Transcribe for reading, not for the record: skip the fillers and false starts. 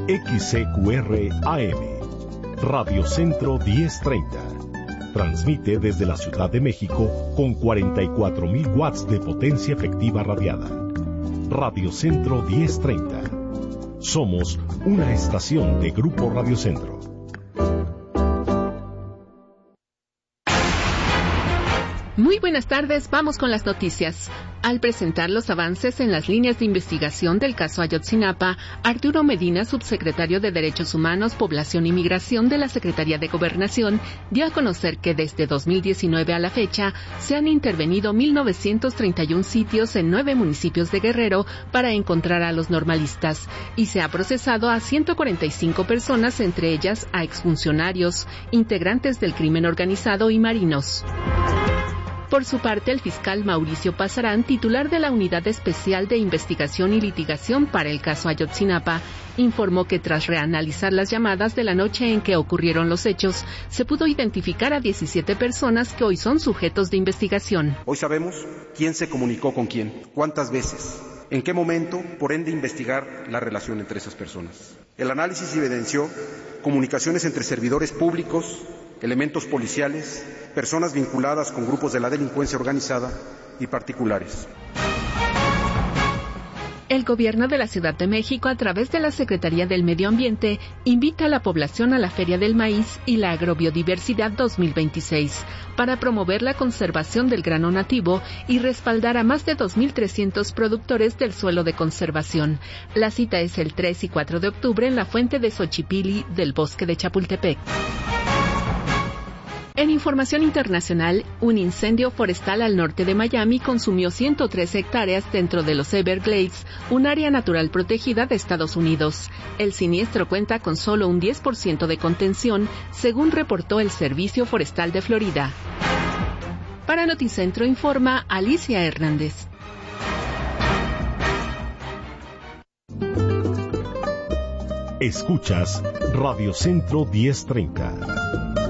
XCQR AM, Radio Centro 1030. Transmite desde la Ciudad de México con 44,000 watts de potencia efectiva radiada. Radio Centro 1030. Somos una estación de Grupo Radio Centro. Muy buenas tardes, vamos con las noticias. Al presentar los avances en las líneas de investigación del caso Ayotzinapa, Arturo Medina, subsecretario de Derechos Humanos, Población y Migración de la Secretaría de Gobernación, dio a conocer que desde 2019 a la fecha se han intervenido 1,931 sitios en 9 municipios de Guerrero para encontrar a los normalistas y se ha procesado a 145 personas, entre ellas a exfuncionarios, integrantes del crimen organizado y marinos. Por su parte, el fiscal Mauricio Pasarán, titular de la Unidad Especial de Investigación y Litigación para el caso Ayotzinapa, informó que tras reanalizar las llamadas de la noche en que ocurrieron los hechos, se pudo identificar a 17 personas que hoy son sujetos de investigación. Hoy sabemos quién se comunicó con quién, cuántas veces, en qué momento, por ende investigar la relación entre esas personas. El análisis evidenció comunicaciones entre servidores públicos, elementos policiales, personas vinculadas con grupos de la delincuencia organizada y particulares. El gobierno de la Ciudad de México, a través de la Secretaría del Medio Ambiente, invita a la población a la Feria del Maíz y la Agrobiodiversidad 2026 para promover la conservación del grano nativo y respaldar a más de 2,300 productores del suelo de conservación. La cita es el 3 y 4 de octubre en la Fuente de Xochipilli del Bosque de Chapultepec. En información internacional, un incendio forestal al norte de Miami consumió 103 hectáreas dentro de los Everglades, un área natural protegida de Estados Unidos. El siniestro cuenta con solo un 10% de contención, según reportó el Servicio Forestal de Florida. Para Noticentro informa Alicia Hernández. Escuchas Radio Centro 1030.